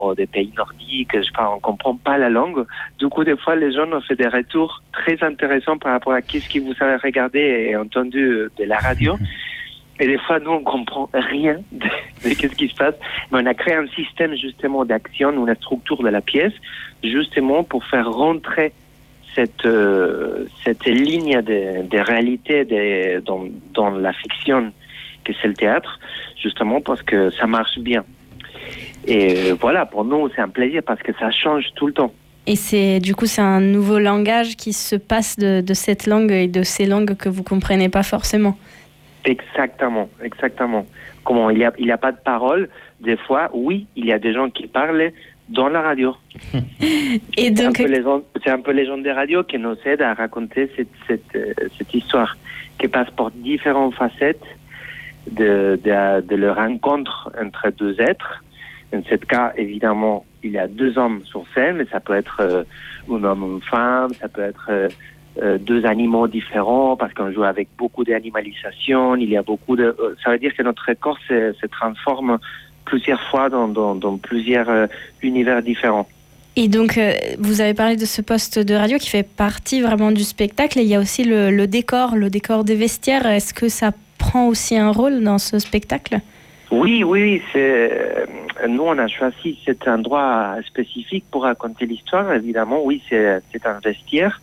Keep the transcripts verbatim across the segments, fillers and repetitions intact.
ou des pays nordiques, je sais pas, on comprend pas la langue. Du coup, des fois, les gens ont fait des retours très intéressants par rapport à qu'est-ce que vous avez regardé et entendu de la radio. Et des fois, nous, on comprend rien de, de qu'est-ce qui se passe. Mais on a créé un système, justement, d'action ou la structure de la pièce, justement, pour faire rentrer cette, euh, cette ligne de, de réalité de, dans, dans la fiction que c'est le théâtre, justement parce que ça marche bien. Et voilà, pour nous, c'est un plaisir parce que ça change tout le temps. Et c'est, du coup, c'est un nouveau langage qui se passe de, de cette langue et de ces langues que vous comprenez pas forcément. Exactement, exactement. Comment il y a, il y a pas de parole. Des fois, oui, il y a des gens qui parlent dans la radio. Et donc, c'est un peu les gens, c'est un peu les gens des radios qui nous aident à raconter cette, cette, cette histoire qui passe par différentes facettes de, de, de leur rencontre entre deux êtres. Dans ce cas, évidemment, il y a deux hommes sur scène, mais ça peut être euh, un homme, une femme, ça peut être euh, euh, deux animaux différents, parce qu'on joue avec beaucoup d'animalisation, il y a beaucoup de... Euh, ça veut dire que notre corps se, se transforme plusieurs fois dans, dans, dans plusieurs euh, univers différents. Et donc, euh, vous avez parlé de ce poste de radio qui fait partie vraiment du spectacle, et il y a aussi le, le décor, le décor des vestiaires. Est-ce que ça prend aussi un rôle dans ce spectacle ? Oui, oui, c'est... Nous, on a choisi cet endroit spécifique pour raconter l'histoire. Évidemment, oui, c'est, c'est un vestiaire.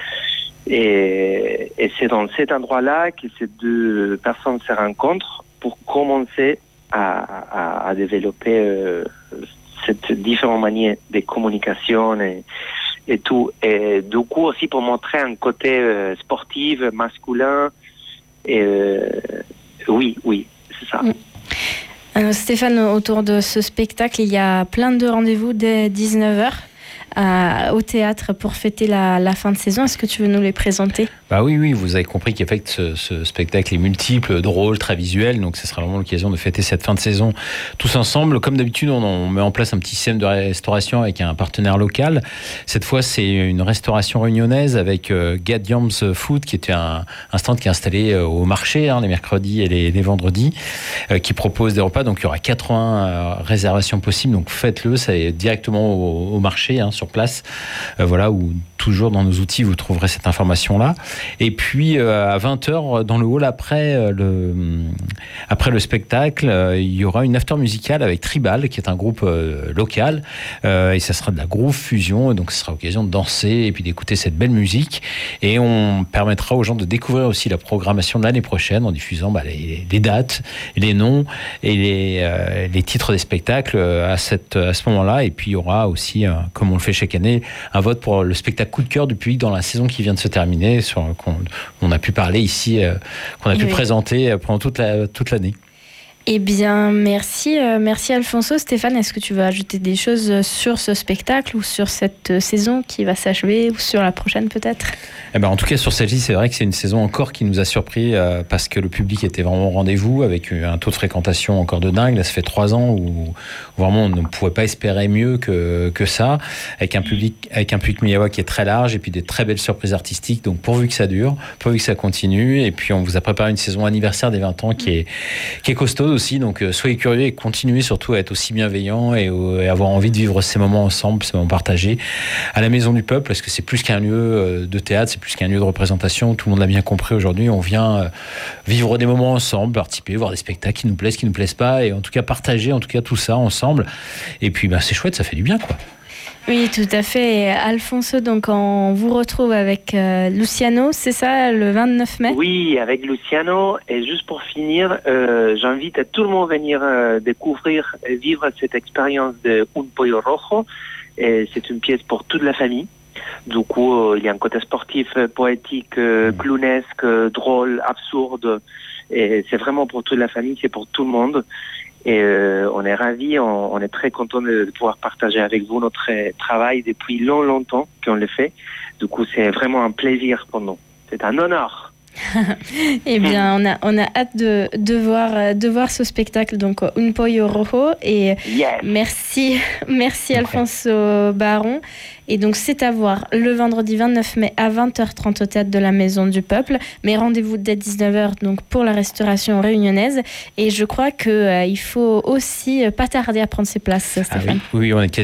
Et, et c'est dans cet endroit-là que ces deux personnes se rencontrent pour commencer à, à, à développer euh, cette différente manière de communication et, et tout. Et du coup, aussi pour montrer un côté euh, sportif, masculin. Et, euh, oui, oui, c'est ça. Mm. Alors Stéphane, autour de ce spectacle, il y a plein de rendez-vous dès dix-neuf heures à, au théâtre pour fêter la, la fin de saison. Est-ce que tu veux nous les présenter ? Bah oui, oui, vous avez compris qu'en fait, ce, ce spectacle est multiple, drôle, très visuel, donc ce sera vraiment l'occasion de fêter cette fin de saison tous ensemble. Comme d'habitude, on, on met en place un petit système de restauration avec un partenaire local. Cette fois, c'est une restauration réunionnaise avec euh, Gadiam's Food, qui était un, un stand qui est installé euh, au marché, hein, les mercredis et les, les vendredis, euh, qui propose des repas. Donc, il y aura quatre-vingts euh, réservations possibles, donc faites-le, c'est directement au, au marché, hein, sur place, euh, voilà, où toujours dans nos outils, vous trouverez cette information-là. Et puis, euh, à vingt heures, dans le hall, après, euh, le, après le spectacle, euh, il y aura une after musicale avec Tribal, qui est un groupe euh, local. Euh, et ça sera de la groove fusion. Donc, ce sera l'occasion de danser et puis d'écouter cette belle musique. Et on permettra aux gens de découvrir aussi la programmation de l'année prochaine en diffusant bah, les, les dates, les noms et les, euh, les titres des spectacles à, cette, à ce moment-là. Et puis, il y aura aussi, euh, comme on le fait chaque année, un vote pour le spectacle coup de cœur du public dans la saison qui vient de se terminer, sur, qu'on on a pu parler ici, euh, qu'on a pu oui. présenter pendant toute, la, toute l'année. Eh bien, merci, euh, merci Alfonso. Stéphane, est-ce que tu veux ajouter des choses sur ce spectacle ou sur cette saison qui va s'achever ou sur la prochaine peut-être ? Eh ben, en tout cas, sur celle-ci, c'est vrai que c'est une saison encore qui nous a surpris euh, parce que le public était vraiment au rendez-vous avec un taux de fréquentation encore de dingue. Là, ça fait trois ans où, où vraiment on ne pouvait pas espérer mieux que, que ça, avec un public, avec un public Miyawa qui est très large et puis des très belles surprises artistiques. Donc, pourvu que ça dure, pourvu que ça continue. Et puis, on vous a préparé une saison anniversaire des vingt ans qui est, qui est costaud aussi. Donc, euh, soyez curieux et continuez surtout à être aussi bienveillants et, euh, et avoir envie de vivre ces moments ensemble, ces moments partagés à la Maison du Peuple, parce que c'est plus qu'un lieu euh, de théâtre, c'est plus qu'un lieu de représentation. Tout le monde l'a bien compris aujourd'hui. On vient euh, vivre des moments ensemble, participer, voir des spectacles qui nous plaisent, qui nous plaisent pas, et en tout cas partager, en tout cas tout ça ensemble. Et puis, bah, c'est chouette, ça fait du bien, quoi. Oui, tout à fait. Et Alfonso, donc on vous retrouve avec euh, Luciano, c'est ça, le vingt-neuf mai ? Oui, avec Luciano. Et juste pour finir, euh, j'invite tout le monde à venir euh, découvrir et vivre cette expérience de Un Pollo Rojo. Et c'est une pièce pour toute la famille. Du coup, euh, il y a un côté sportif, poétique, euh, clownesque, euh, drôle, absurde. Et c'est vraiment pour toute la famille, c'est pour tout le monde. Et euh, on est ravis, on, on est très content de, de pouvoir partager avec vous notre travail depuis long, longtemps qu'on le fait. Du coup, c'est vraiment un plaisir pour nous. C'est un honneur. Eh bien, on a, on a hâte de, de, voir, de voir ce spectacle, donc Un Pollo Rojo. Et yes. merci, merci Alfonso Baron. Et donc, c'est à voir le vendredi vingt-neuf mai à vingt heures trente au Théâtre de la Maison du Peuple. Mais rendez-vous dès dix-neuf heures donc, pour la restauration réunionnaise. Et je crois qu'il euh, faut aussi pas tarder à prendre ses places, Stéphane. Ah oui, oui, on est